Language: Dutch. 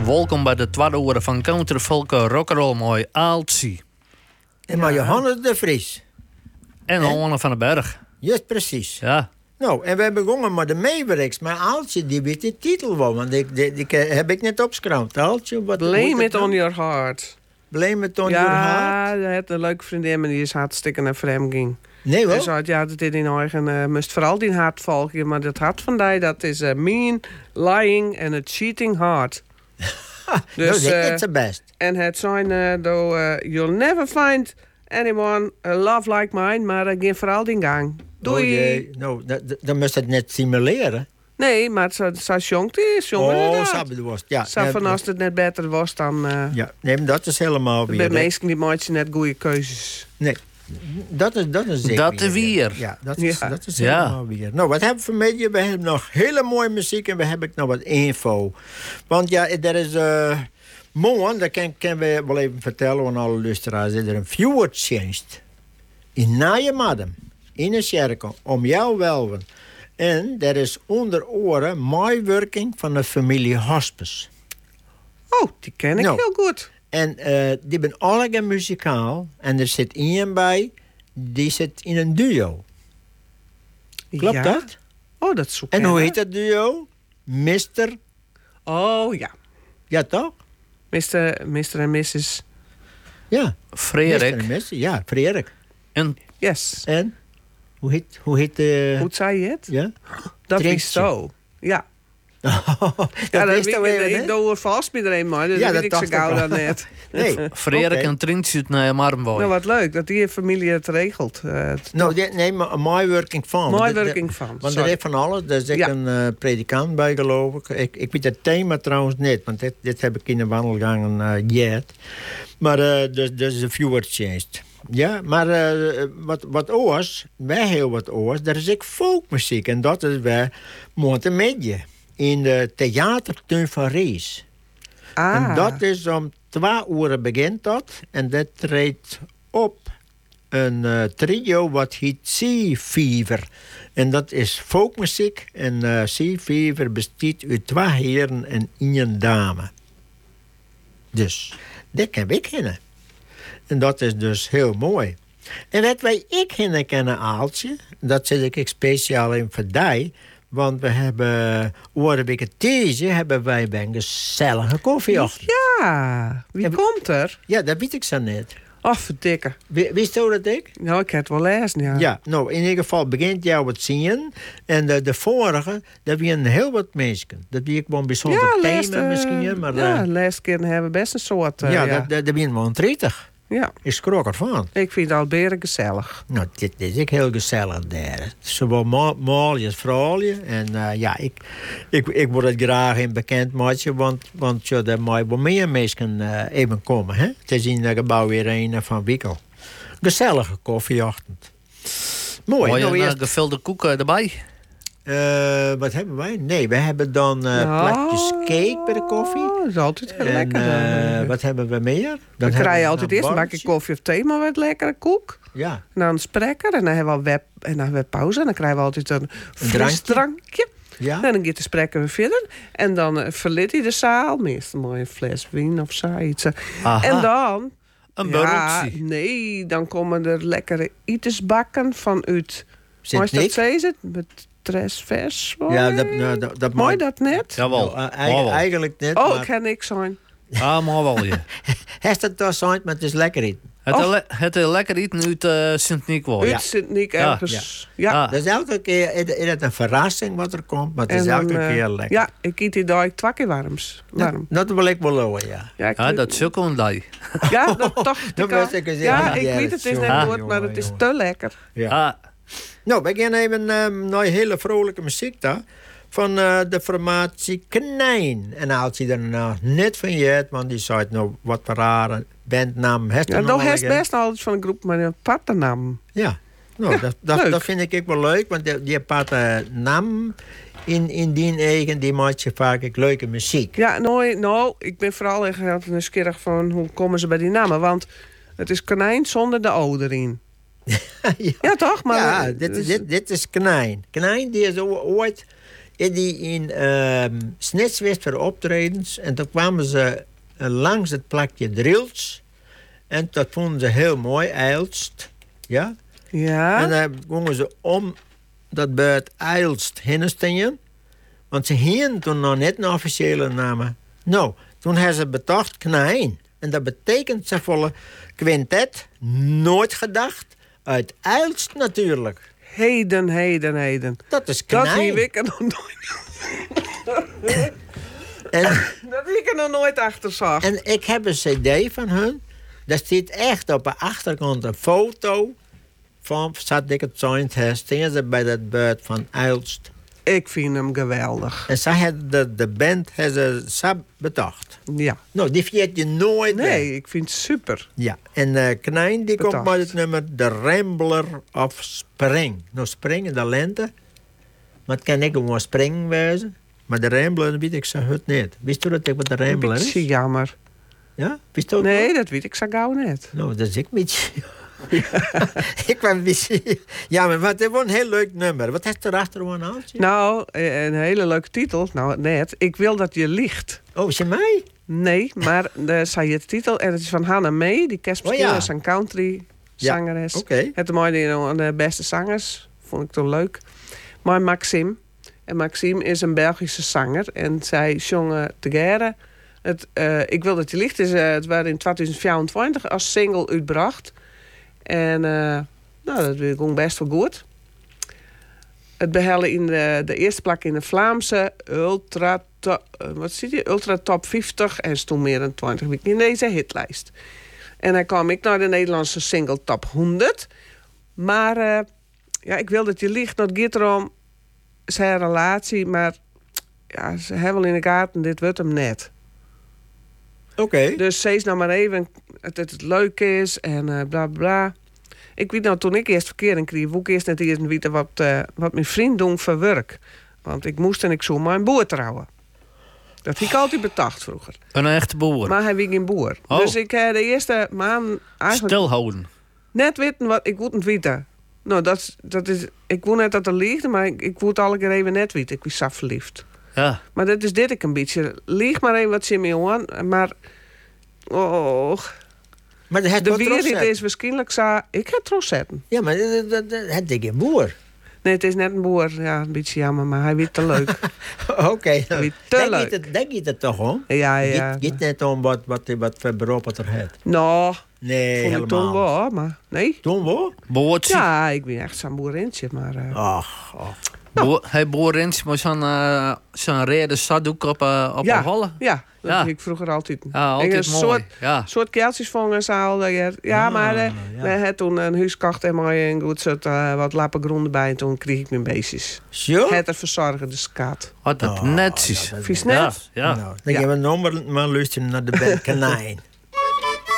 Welkom bij de tweede uur van Counterfolk Rock'n'Roll mooi Aaltsie. En maar Johannes de Vries. En Anne van den Berg. Juist precies. Ja. Nou, en we hebben begonnen met de meewerks. Maar Aaltje, die weet de titel wel. Want die heb ik net opgeschreven. Aaltje, wat Blame it on your heart. Blame it on your heart? Ja, hij had een leuke vriendin, maar die is hartstikke naar vreemd ging. Nee, wel? Hij zei, ja, dat is in eigen... moest vooral die hart volgen. Maar dat hart van die, dat is mean, lying en a cheating heart. Dus, dat is het best. En het zijn, you'll never find anyone a love like mine, maar geen vooral die gang. Doei. Nou, dan moest het net simuleren. Nee, maar zo jongt is, jongen. Oh, zo was ja. Van als het net beter was, dan... ja, nee, maar dat is helemaal weer... Bij meesten die maken net goede keuzes. Nee, dat is zeker. Dat is weer. Ja, dat is helemaal weer. Nou, wat hebben we vanmiddag? We hebben nog hele mooie muziek en we hebben nog wat info. Want ja, er is... morgen, dat kan we wel even vertellen aan alle luisteraars. Er is een viewer changed. In Nijmegen. In een cirkel. Om jou welven. En er is onder oren meewerking van de familie Hospice. Oh, die ken ik heel goed. En die zijn allemaal muzikaal. En er zit iemand bij, die zit in een duo. Klopt dat? Oh, dat is zo. En hoe heet dat duo? Mr. Oh, ja. Ja, toch? Mr. en Mrs. Ja. Frederik. Mr. en Mrs. Ja, Frederik. En? Yes. En? Hoe heet hoe zei je het? Ja? Dat is zo. Ja. Ik doe er vast met iedereen, maar dat weet ik zo gauw dan net. Nee. Frederik en Trintje naar Marmboy. Nou, wat leuk dat die familie het regelt. Nee, maar een meewerking van. Meewerking van. Want er is van alles. Er is een predikant bij, geloof ik. Ik weet het thema trouwens niet, want dit heb ik in de wandelgangen gehad. Maar dus de viewer changed. Ja, maar wat oors, wij heel wat oors, daar is ook folkmuziek. En dat is bij Montemedje. In de theatertuin van Ries. En dat is om 2 uur begint dat. En dat treedt op een trio wat heet Sea Fever. En dat is folkmuziek. En Sea Fever bestaat uit 2 heren en 1 dame. Dus, dat kan ik kennen. En dat is dus heel mooi. En wat wij ik kennen, Aaltje, dat zit ik speciaal in Verdij. Want we hebben, oorweek deze hebben wij bij een gezellige koffie. Ja, wie komt er? Ja, dat weet ik zo net. Oh, verdikke. Wist je dat ik? Nou, ik heb het wel lezen, ja. Ja, nou, in ieder geval begint jou wat zien. En de vorige, dat waren heel wat mensen. Dat wie ik wel een bijzonder thema misschien. Maar, de laatste keer hebben we best een soort... dat waren wel 30. Ja. Ik schrok ervan. Ik vind het al beren gezellig. Nou, dit is ook heel gezellig daar. Zowel maalje als vrouwje. En ik word het graag in bekend maken, want er moet wel meer mensen even komen. Hè? Het is in het gebouw weer een van Wikkel. Gezellige koffieochtend. Mooi. Nou, een gevulde koeken erbij. Wat hebben wij? Nee, we hebben dan plakjes cake bij de koffie. Dat is altijd heel lekker. Wat hebben we meer? Dan krijg je altijd eerst een bakje koffie of thee, maar wat lekkere koek. Ja. En dan een spreker en dan hebben we pauze. En dan krijgen we altijd een fris drankje. Ja. En dan gaat de spreker weer verder. En dan verliet hij de zaal. Meestal maar een fles wien of zoiets. En dan... Een borreltje. Nee, dan komen er lekkere etensbakken vanuit... Sint-Nick? Met tres vers. Ja, dat mooi dat net? Jawel. Eigenlijk net. Oh, ik kan niks zijn. Ah, maar wel je. Het is toch zijn, maar het is lekker eten. Het is lekker eten uit Sint-Nick. Uit Sint-Nick ergens. Ja. Dat is elke keer een verrassing wat er komt, maar het is elke keer lekker. Ja, ik eet die dag 2 keer warm. Dat wil ik wel lopen, ja. Ja, dat is ook een dag. Ja, dat toch. Ik weet het is net goed, maar het is te lekker. Ja. Nou, we gaan even naar hele vrolijke muziek daar. Van de formatie Knijn. En als je er nou net van je hebt, want die zei nou wat rare bandnaam. Ja, dat is best altijd van een groep met een aparte naam. Ja, nou, dat vind ik wel leuk, want die aparte naam in die eigen, die maakt je vaak leuke muziek. Ja, nou, ik ben vooral echt nieuwsgierig van hoe komen ze bij die namen, want het is Knijn zonder de O erin. Ja, toch? Maar ja, dit is Knijn. Knijn die is ooit is die in Snitswest voor optredens. En toen kwamen ze langs het plakje Drils. En dat vonden ze heel mooi, Eilst. Ja? Ja. En dan gingen ze om dat bij het Eilst heen staan. Want ze hingen toen nog net een officiële naam. Nou, toen hebben ze betocht Knijn. En dat betekent ze volle quintet, nooit gedacht. Uit Eilst natuurlijk. Heden. Dat is Dat Knijn. heb ik er nog nooit... En, Dat heb ik er nog nooit achter zag. en ik heb een cd van hun. Daar staat echt op de achterkant een foto van, zat ik het joint her, staan ze bij dat beurt van Eilst. Ik vind hem geweldig. En zij hadden de band hebben ze betocht. Ja. Nou, die vergeet je nooit weg. Nee, ik vind het super. Ja, en Knijn die komt Betocht. met het nummer The Rambler of Spring. Nou, Spring in de lente. Maar het kan ik gewoon springen wezen. Maar de Rambler weet ik zo het niet. Wist u dat ik wat de Een Rambler is? beetje jammer. Ja? Wist u ook Nee, wel? dat weet ik zo gauw net. Nou, dat is ik niet. Ik kwam een beetje... Ja, maar het was een heel leuk nummer. Wat heeft er achter een oudje? Nou, een hele leuke titel. Nou, net. Ik wil dat je liegt. Oh, is je mij? Nee, maar daar zei je de titel. En het is van Hannah May. Die kerstbespeler Oh ja. is een country zangeres. Oké. Het mooie van de beste zangers. Vond ik toch leuk. Maar Maxime. En Maxime is een Belgische zanger. En zij zongen together. Ik wil dat je liegt. Het werd in 2024 als single uitgebracht. En nou, dat vind ik ook best wel goed. Het behelde in de eerste plek in de Vlaamse Ultra Top 50 en stond meer dan 20 weken in deze hitlijst. En dan kwam ik naar de Nederlandse single Top 100. Maar ja, ik wil dat je liegt. Dat gaat erom zijn relatie, maar ja, ze hebben wel in de gaten, dit wordt hem net. Oké. Dus zeg nou maar even dat het leuk is en bla bla bla. Ik weet nou, toen ik eerst verkering kreeg, wou ik eerst net eerst weten wat mijn vriend doen voor werk. Want ik moest en ik zou mijn boer trouwen. Dat heb ik altijd betacht vroeger. Een echte boer. Maar hij was geen boer. Oh. Dus ik heb de eerste maand eigenlijk Stilhouden. net weten wat ik wou niet weten. Nou, dat is, ik wou net dat er liefde, maar ik wou het alle keer even net weten. Ik was zo verliefd. Ja. Maar dat is dit ik een beetje. Lieg maar even wat ze me aan. Maar Maar het de wordt wereld Rosette. is waarschijnlijk zo. Ik heb het rozetten. Ja, maar het is geen boer. Nee, het is net een boer. Ja, een beetje jammer, maar hij weet te leuk. Oké. Wie te leuk. Daar gaat het toch om? Ja. Het gaat niet om wat voor beroep het er heeft. Nou, Nee, vond ik toen helemaal. wel, maar nee. Toen wel? Boertje. Ja, ik ben echt zo'n boerintje, maar... Ach. Hij boerens met zo'n rede zaddoek op een holle. Ja, dat Ja. heb ik vroeger altijd. Ja, altijd een mooi. Ja. soort keeltjes vangen ze al. Ja, maar ja. we hebben toen een huis gekocht en mooi een goed soort wat lappengrond erbij. En toen kreeg ik mijn beestjes. Zo? Het er verzorgen, de skaat. Wat dat netjes. Vies Ja, net? ja. Nou, dan gaan we nog maar luisteren naar de band Kanijn.